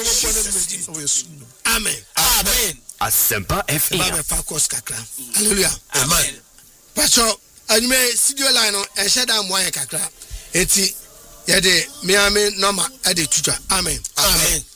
Amen. Amen. Asempa FM. Baba Fakos kakra. Hallelujah. Amen. Pastor, anime studio line no e sheda mo an kakra. Enti ye de me ame normal e de tutua. Amen. Amen.